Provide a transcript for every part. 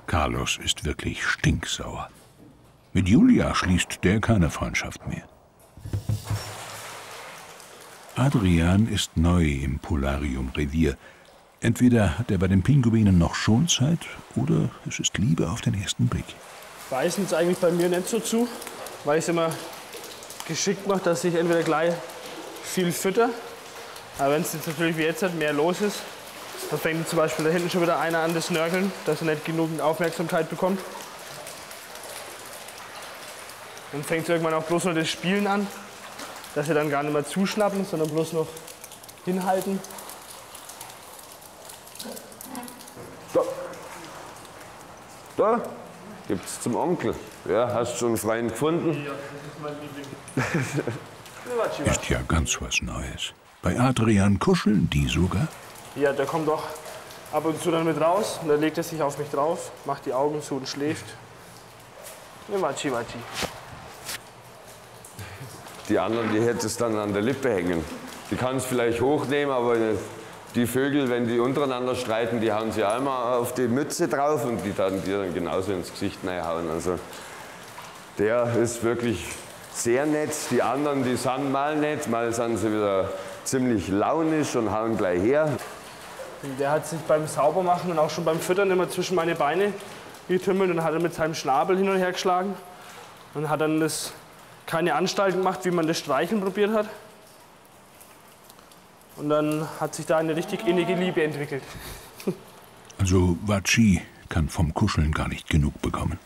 Carlos ist wirklich stinksauer. Mit Julia schließt der keine Freundschaft mehr. Adrian ist neu im Polarium-Revier. Entweder hat er bei den Pinguinen noch Schonzeit oder es ist Liebe auf den ersten Blick. Beißen ist eigentlich bei mir nicht so zu, weil ich es immer geschickt mache, dass ich entweder gleich viel fütter. Aber wenn es jetzt natürlich wie jetzt halt mehr los ist, dann fängt zum Beispiel da hinten schon wieder einer an das Nörgeln, dass er nicht genug Aufmerksamkeit bekommt. Dann fängt irgendwann auch bloß noch das Spielen an, dass sie dann gar nicht mehr zuschnappen, sondern bloß noch hinhalten. Da gibt's zum Onkel. Ja, hast du schon einen Freund gefunden? Ja, das ist mein Liebling. Ist ja ganz was Neues. Bei Adrian kuscheln die sogar. Ja, der kommt doch ab und zu dann mit raus und dann legt er sich auf mich drauf, macht die Augen zu und schläft. Watschi, watschi. Die anderen, die hätte es dann an der Lippe hängen. Die kann es vielleicht hochnehmen, aber die Vögel, wenn die untereinander streiten, die hauen sie einmal auf die Mütze drauf und die werden dir dann genauso ins Gesicht reinhauen. Also der ist wirklich sehr nett. Die anderen, die sind mal nett, mal sind sie wieder ziemlich launisch und hauen gleich her. Der hat sich beim Saubermachen und auch schon beim Füttern immer zwischen meine Beine getümmelt und hat er mit seinem Schnabel hin und her geschlagen. Und hat dann keine Anstalt gemacht, wie man das Streicheln probiert hat. Und dann hat sich da eine richtig innige Liebe entwickelt. Also Watschi kann vom Kuscheln gar nicht genug bekommen.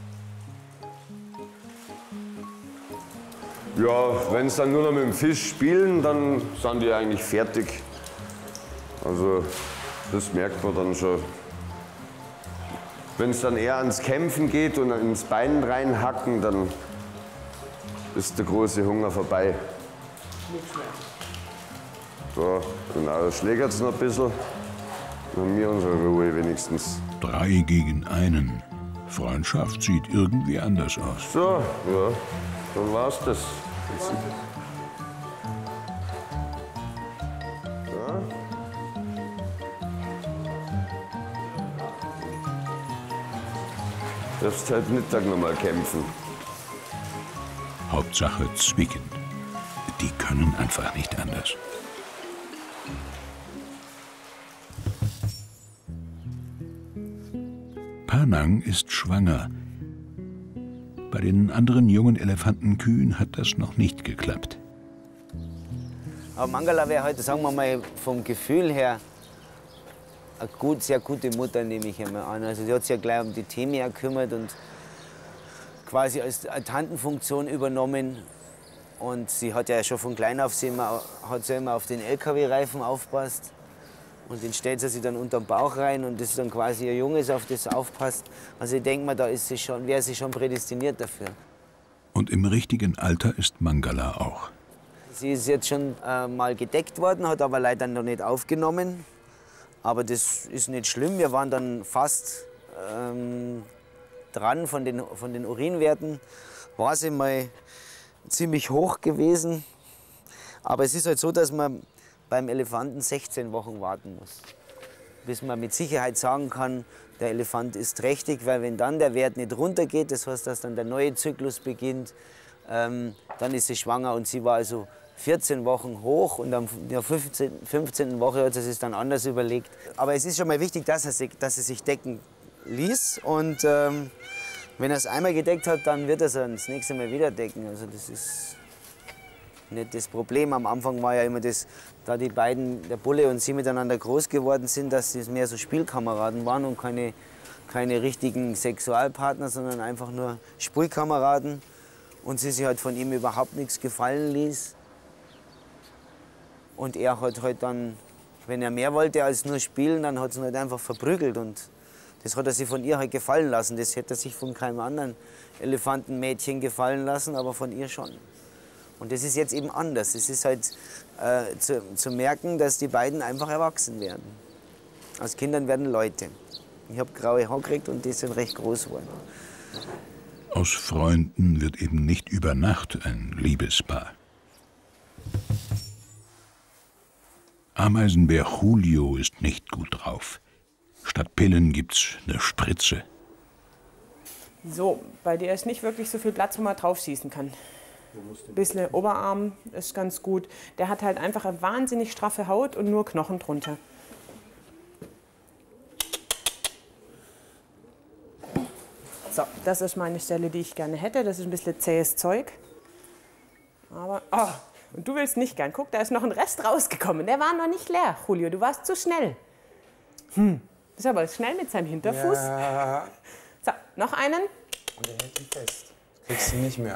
Ja, wenn sie dann nur noch mit dem Fisch spielen, dann sind die eigentlich fertig. Also das merkt man dann schon. Wenn es dann eher ans Kämpfen geht und ins Bein reinhacken, dann ist der große Hunger vorbei. Nichts mehr. So, genau, schlägert es noch ein bisschen. Dann haben wir unsere Ruhe wenigstens. 3 gegen 1. Freundschaft sieht irgendwie anders aus. So, ja, dann war's das. Ja. Darfst halt Mittag noch mal kämpfen. Hauptsache zwicken. Die können einfach nicht anders. Panang ist schwanger. Bei den anderen jungen Elefantenkühen hat das noch nicht geklappt. Aber Mangala wäre heute, sagen wir mal, vom Gefühl her eine sehr gute Mutter, nehme ich einmal an. Also sie hat sich ja gleich um die Themia gekümmert und quasi als Tantenfunktion übernommen. Und sie hat ja schon von klein auf hat sie immer auf den LKW-Reifen aufpasst. Und den stellt sie sich dann unter den Bauch rein und das ist dann quasi ihr Junges, auf das sie aufpasst. Also ich denke mal, da wäre sie schon prädestiniert dafür. Und im richtigen Alter ist Mangala auch. Sie ist jetzt schon mal gedeckt worden, hat aber leider noch nicht aufgenommen. Aber das ist nicht schlimm. Wir waren dann fast dran von den Urinwerten. War sie mal ziemlich hoch gewesen. Aber es ist halt so, dass man beim Elefanten 16 Wochen warten muss, bis man mit Sicherheit sagen kann, der Elefant ist trächtig, weil wenn dann der Wert nicht runtergeht, das heißt, dass dann der neue Zyklus beginnt, dann ist sie schwanger und sie war also 14 Wochen hoch und am 15. Woche hat sie es dann anders überlegt. Aber es ist schon mal wichtig, dass sie sich decken ließ und wenn er es einmal gedeckt hat, dann wird er es das nächste Mal wieder decken. Also das ist nicht das Problem. Am Anfang war ja immer das, da die beiden, der Bulle und sie miteinander groß geworden sind, dass sie mehr so Spielkameraden waren und keine richtigen Sexualpartner, sondern einfach nur Spielkameraden. Und sie sich halt von ihm überhaupt nichts gefallen ließ. Und er hat halt dann, wenn er mehr wollte als nur spielen, dann hat sie ihn halt einfach verprügelt. Und das hat er sich von ihr halt gefallen lassen. Das hätte er sich von keinem anderen Elefantenmädchen gefallen lassen, aber von ihr schon. Und das ist jetzt eben anders. Es ist halt zu merken, dass die beiden einfach erwachsen werden. Aus Kindern werden Leute. Ich habe graue Haare gekriegt und die sind recht groß geworden. Aus Freunden wird eben nicht über Nacht ein Liebespaar. Ameisenbär Julio ist nicht gut drauf. Statt Pillen gibt's eine Spritze. So, bei dir ist nicht wirklich so viel Platz, wo man drauf schießen kann. Ein bisschen Oberarm ist ganz gut. Der hat halt einfach eine wahnsinnig straffe Haut und nur Knochen drunter. So, das ist meine Stelle, die ich gerne hätte. Das ist ein bisschen zähes Zeug. Aber, oh, und du willst nicht gern. Guck, da ist noch ein Rest rausgekommen. Der war noch nicht leer, Julio. Du warst zu schnell. Ist aber schnell mit seinem Hinterfuß. Ja. So, noch einen. Und der hält ihn fest. Kriegst du nicht mehr.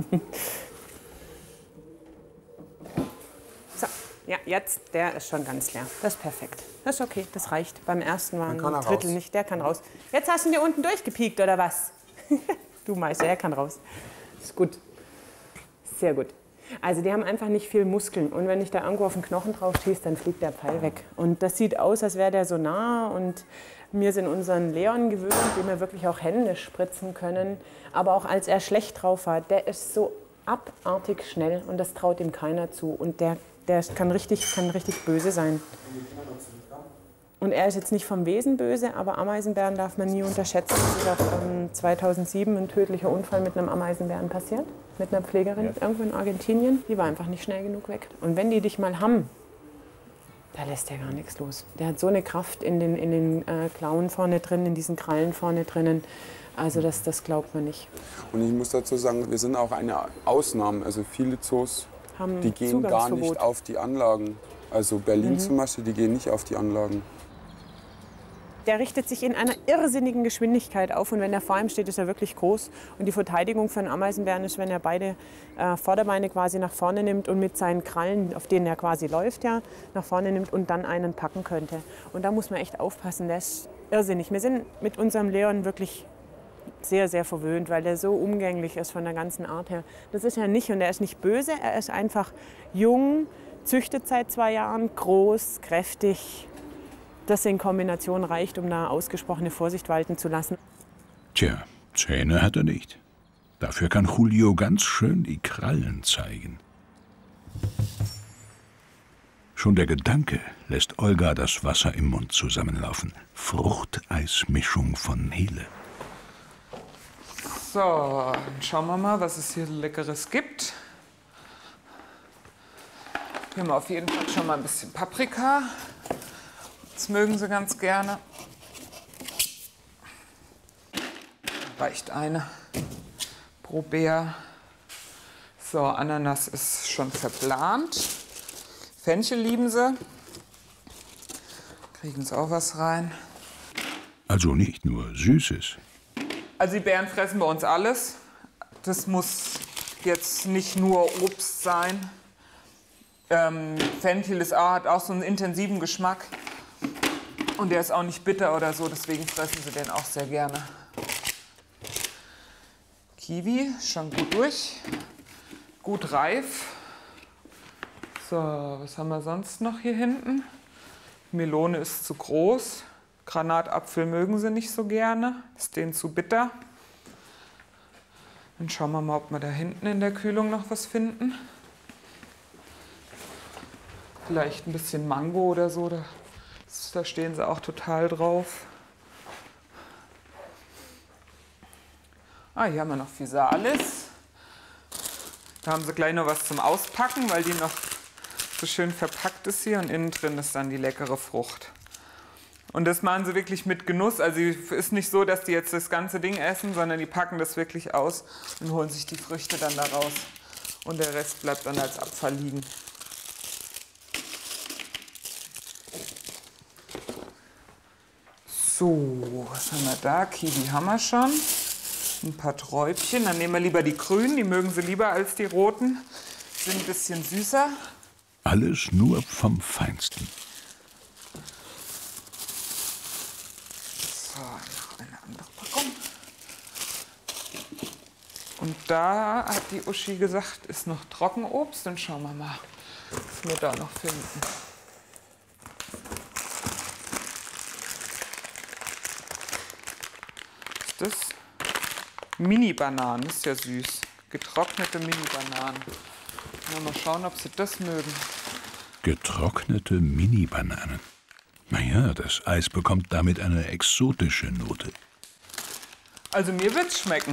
So, ja, jetzt, der ist schon ganz leer. Das ist perfekt. Das ist okay, das reicht. Beim ersten war ein kann er Drittel raus. nicht, der kann raus. Jetzt hast du ihn dir unten durchgepiekt, oder was? Du Meister, er kann raus. Ist gut. Sehr gut. Also die haben einfach nicht viel Muskeln. Und wenn ich da irgendwo auf den Knochen drauf schieße, dann fliegt der Pfeil weg. Und das sieht aus, als wäre der so nah. Und wir sind unseren Leon gewöhnt, dem wir wirklich auch Hände spritzen können. Aber auch als er schlecht drauf war, der ist so abartig schnell. Und das traut ihm keiner zu. Und der kann richtig böse sein. Und er ist jetzt nicht vom Wesen böse, aber Ameisenbären darf man nie unterschätzen. Es ist auch 2007 ein tödlicher Unfall mit einem Ameisenbären passiert. Mit einer Pflegerin irgendwo in Argentinien. Die war einfach nicht schnell genug weg. Und wenn die dich mal haben, da lässt der gar nichts los. Der hat so eine Kraft in den Klauen vorne drin, in diesen Krallen vorne drinnen. Also das glaubt man nicht. Und ich muss dazu sagen, wir sind auch eine Ausnahme. Also viele Zoos, Haben die gehen gar nicht Zugangsverbot. auf die Anlagen. Also Berlin zum Beispiel, die gehen nicht auf die Anlagen. Der richtet sich in einer irrsinnigen Geschwindigkeit auf und wenn er vor ihm steht, ist er wirklich groß. Und die Verteidigung für einen Ameisenbären ist, wenn er beide Vorderbeine quasi nach vorne nimmt und mit seinen Krallen, auf denen er quasi läuft, ja, nach vorne nimmt und dann einen packen könnte. Und da muss man echt aufpassen, der ist irrsinnig. Wir sind mit unserem Leon wirklich sehr, sehr verwöhnt, weil der so umgänglich ist von der ganzen Art her. Das ist er nicht und er ist nicht böse, er ist einfach jung, züchtet seit 2 Jahren, groß, kräftig. Das in Kombination reicht, um da ausgesprochene Vorsicht walten zu lassen. Tja, Zähne hat er nicht. Dafür kann Julio ganz schön die Krallen zeigen. Schon der Gedanke lässt Olga das Wasser im Mund zusammenlaufen. Fruchteismischung von Nele. So, dann schauen wir mal, was es hier Leckeres gibt. Hier haben wir auf jeden Fall schon mal ein bisschen Paprika. Das mögen sie ganz gerne. Reicht eine pro Bär. So, Ananas ist schon verplant. Fenchel lieben sie. Kriegen sie auch was rein. Also nicht nur Süßes. Also die Bären fressen bei uns alles. Das muss jetzt nicht nur Obst sein. Fenchel hat auch so einen intensiven Geschmack. Und der ist auch nicht bitter oder so, deswegen fressen sie den auch sehr gerne. Kiwi, schon gut durch. Gut reif. So, was haben wir sonst noch hier hinten? Melone ist zu groß. Granatapfel mögen sie nicht so gerne. Ist denen zu bitter. Dann schauen wir mal, ob wir da hinten in der Kühlung noch was finden. Vielleicht ein bisschen Mango oder so. Da stehen sie auch total drauf. Hier haben wir noch Physalis. Da haben sie gleich noch was zum Auspacken, weil die noch so schön verpackt ist hier. Und innen drin ist dann die leckere Frucht. Und das machen sie wirklich mit Genuss. Also es ist nicht so, dass die jetzt das ganze Ding essen, sondern die packen das wirklich aus und holen sich die Früchte dann da raus. Und der Rest bleibt dann als Abfall liegen. So, was haben wir da? Kiwi haben wir schon. Ein paar Träubchen. Dann nehmen wir lieber die grünen. Die mögen sie lieber als die roten. Sind ein bisschen süßer. Alles nur vom Feinsten. So, noch eine andere Packung. Und da hat die Uschi gesagt, ist noch Trockenobst. Dann schauen wir mal, was wir da noch finden. Das Mini-Bananen, das ist ja süß. Getrocknete Mini-Bananen. Mal schauen, ob sie das mögen. Getrocknete Mini-Bananen. Naja, das Eis bekommt damit eine exotische Note. Also mir wird's schmecken.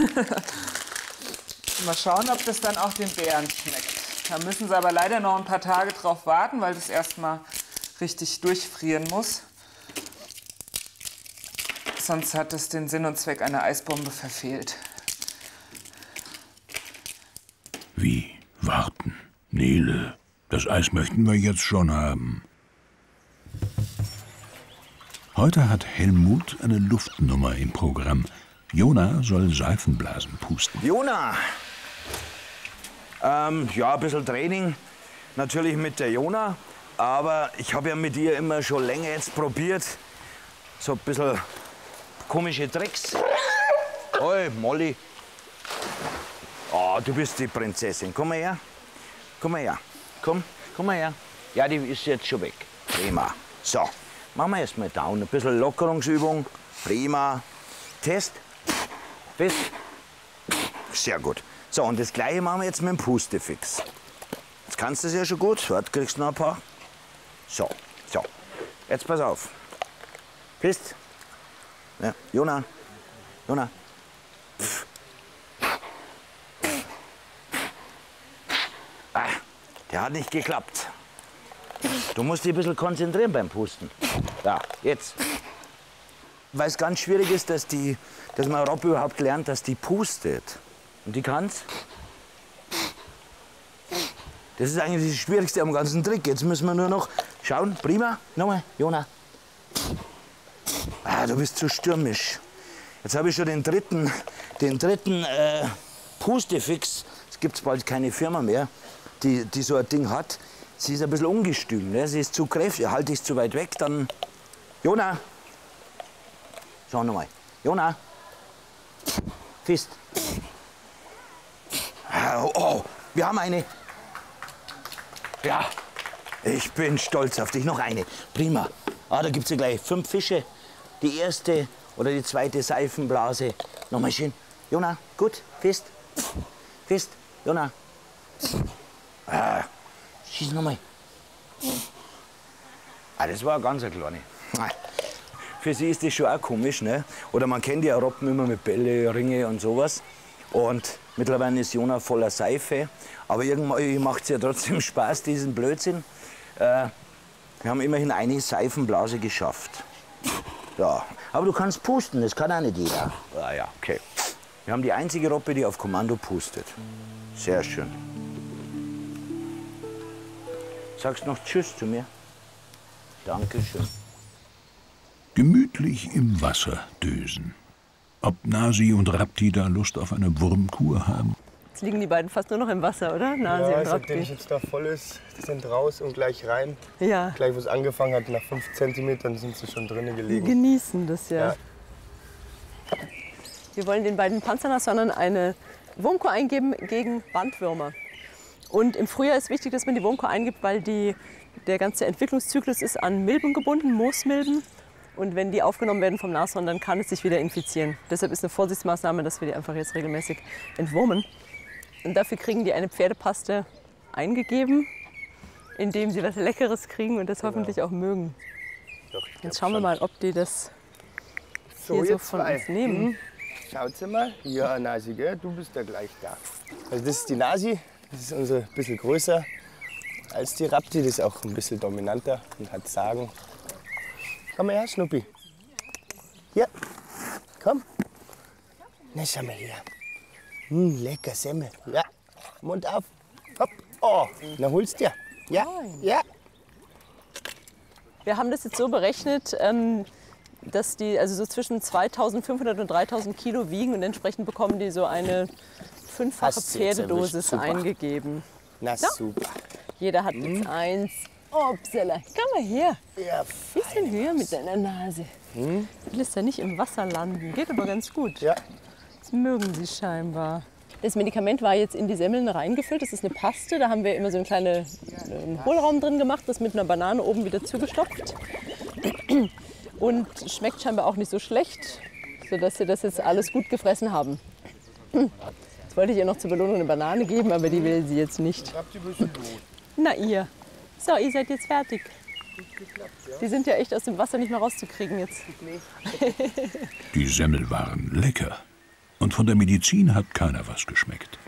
Mal schauen, ob das dann auch den Bären schmeckt. Da müssen sie aber leider noch ein paar Tage drauf warten, weil das erstmal richtig durchfrieren muss. Sonst hat es den Sinn und Zweck einer Eisbombe verfehlt. Wie? Warten? Nele, das Eis möchten wir jetzt schon haben. Heute hat Helmut eine Luftnummer im Programm. Jona soll Seifenblasen pusten. Jona! Ja, ein bisschen Training natürlich mit der Jona. Aber ich habe ja mit ihr immer schon länger jetzt probiert. So ein bisschen komische Tricks. Oi, Molly. Oh, du bist die Prinzessin. Komm mal her. Komm mal her. Komm mal her. Ja, die ist jetzt schon weg. Prima. So, machen wir erst mal down. Ein bisschen Lockerungsübung. Prima. Test. Fest. Sehr gut. So, und das Gleiche machen wir jetzt mit dem Pustefix. Jetzt kannst du es ja schon gut. Warte, kriegst du noch ein paar. So. Jetzt pass auf. Fest. Ja, Jona. Pff. Der hat nicht geklappt. Du musst dich ein bisschen konzentrieren beim Pusten. Ja, jetzt. Weil es ganz schwierig ist, dass man Robbe überhaupt lernt, dass die pustet. Und die kann's. Das ist eigentlich das Schwierigste am ganzen Trick. Jetzt müssen wir nur noch schauen. Prima. Nochmal, Jona. Du bist zu stürmisch. Jetzt habe ich schon den dritten Pustefix. Es gibt bald keine Firma mehr, die so ein Ding hat. Sie ist ein bisschen ungestüm. Ne? Sie ist zu kräftig. Halte ich es zu weit weg, dann. Jona! Schau nochmal. Jona! Fist! Oh, wir haben eine. Ja, ich bin stolz auf dich. Noch eine. Prima. Da gibt es ja gleich 5 Fische. Die erste oder die zweite Seifenblase. Nochmal schön. Jona, gut. Fist. Jona. Schieß nochmal. Das war eine ganz kleine. Für sie ist das schon auch komisch, ne? Oder man kennt ja Robben immer mit Bälle, Ringe und sowas. Und mittlerweile ist Jona voller Seife. Aber irgendwie macht es ja trotzdem Spaß, diesen Blödsinn. Wir haben immerhin eine Seifenblase geschafft. Ja, aber du kannst pusten, das kann auch nicht jeder. Ja, okay. Wir haben die einzige Robbe, die auf Kommando pustet. Sehr schön. Sagst noch Tschüss zu mir? Dankeschön. Gemütlich im Wasser dösen. Ob Nasi und Rapti da Lust auf eine Wurmkur haben? Jetzt liegen die beiden fast nur noch im Wasser, oder? Nasi und Rapti. Seitdem es jetzt da voll ist, die sind raus und gleich rein. Ja. Gleich, wo es angefangen hat, nach 5 Zentimetern sind sie schon drinnen gelegen. Die genießen das ja. Wir wollen den beiden Panzernashörnern eine Wurmkur eingeben gegen Bandwürmer. Und im Frühjahr ist wichtig, dass man die Wurmkur eingibt, weil der ganze Entwicklungszyklus ist an Milben gebunden, Moosmilben. Und wenn die aufgenommen werden vom Nashorn, dann kann es sich wieder infizieren. Deshalb ist eine Vorsichtsmaßnahme, dass wir die einfach jetzt regelmäßig entwurmen. Und dafür kriegen die eine Pferdepaste eingegeben, indem sie was Leckeres kriegen und das hoffentlich auch mögen. Doch, jetzt schauen wir mal, ob die das hier so von uns nehmen. Schaut sie mal. Ja, Nasi, gell? Du bist ja gleich da. Also das ist die Nasi. Das ist unser bisschen größer als die Rapti. Das ist auch ein bisschen dominanter und hat Sagen. Komm mal her, Schnuppi. Hier, komm. Na, schau mal her. Lecker Semmel. Ja, Mund auf. Hopp. Oh, na holst dir. Ja, ja. Wir haben das jetzt so berechnet, dass die also so zwischen 2.500 und 3.000 Kilo wiegen und entsprechend bekommen die so eine 5-fache Pferdedosis eingegeben. Na super. Jeder hat jetzt eins. Upsala, komm mal her. Ja, bisschen höher mit deiner Nase. Du lässt ja nicht im Wasser landen. Geht aber ganz gut. Ja. Das mögen sie scheinbar. Das Medikament war jetzt in die Semmeln reingefüllt. Das ist eine Paste. Da haben wir immer so einen kleinen Hohlraum drin gemacht, das mit einer Banane oben wieder zugestopft. Und schmeckt scheinbar auch nicht so schlecht, sodass sie das jetzt alles gut gefressen haben. Jetzt wollte ich ihr noch zur Belohnung eine Banane geben, aber die will sie jetzt nicht. Na ihr. So, ihr seid jetzt fertig. Die sind ja echt aus dem Wasser nicht mehr rauszukriegen jetzt. Die Semmel waren lecker. Und von der Medizin hat keiner was geschmeckt.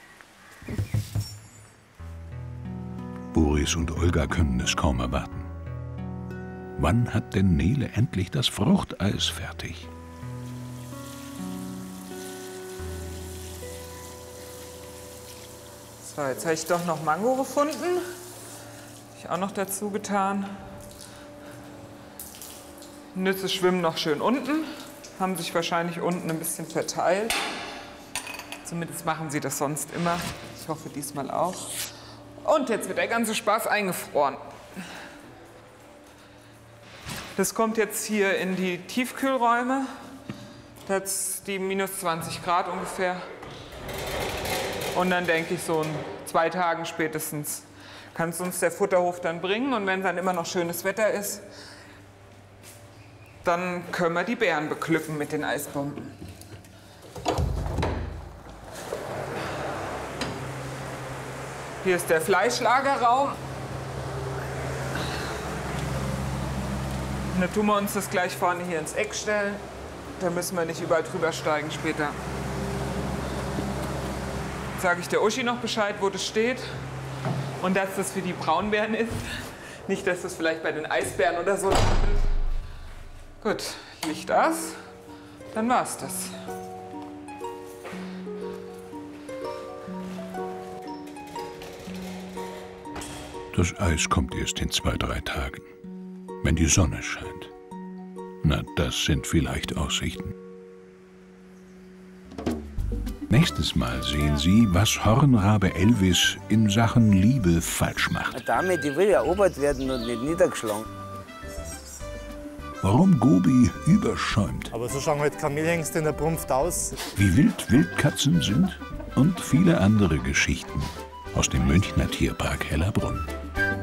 Boris und Olga können es kaum erwarten. Wann hat denn Nele endlich das Fruchteis fertig? So, jetzt habe ich doch noch Mango gefunden. Habe ich auch noch dazu getan. Nüsse schwimmen noch schön unten. Haben sich wahrscheinlich unten ein bisschen verteilt. Zumindest machen sie das sonst immer. Ich hoffe diesmal auch. Und jetzt wird der ganze Spaß eingefroren. Das kommt jetzt hier in die Tiefkühlräume. Das ist die minus 20 Grad ungefähr. Und dann denke ich, so in 2 Tagen spätestens kann es uns der Futterhof dann bringen. Und wenn dann immer noch schönes Wetter ist, dann können wir die Beeren beglücken mit den Eisbomben. Hier ist der Fleischlagerraum. Und da tun wir uns das gleich vorne hier ins Eck stellen. Da müssen wir nicht überall drüber steigen später. Sage ich der Uschi noch Bescheid, wo das steht. Und dass das für die Braunbären ist. Nicht, dass das vielleicht bei den Eisbären oder so ist. Gut, Licht aus. Dann war's das. Das Eis kommt erst in 2, 3 Tagen, wenn die Sonne scheint. Na, das sind vielleicht Aussichten. Nächstes Mal sehen Sie, was Hornrabe Elvis in Sachen Liebe falsch macht. Eine Dame, die will ja erobert werden und nicht niedergeschlagen. Warum Gobi überschäumt. Aber so schauen halt Kamelhengste in der Brunft aus. Wie wild Wildkatzen sind und viele andere Geschichten aus dem Münchner Tierpark Hellerbrunn.